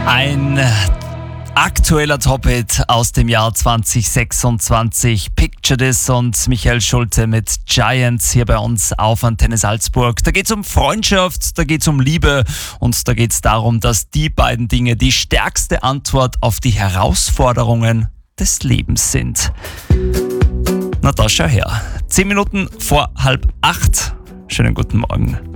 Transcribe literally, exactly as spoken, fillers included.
Ein aktueller Top-Hit aus dem Jahr zwanzig sechsundzwanzig. Picture This und Michael Schulte mit Giants hier bei uns auf Antenne Salzburg. Da geht es um Freundschaft, da geht es um Liebe und da geht es darum, dass die beiden Dinge die stärkste Antwort auf die Herausforderungen des Lebens sind. Na da schau her. Zehn Minuten vor halb acht. Schönen guten Morgen.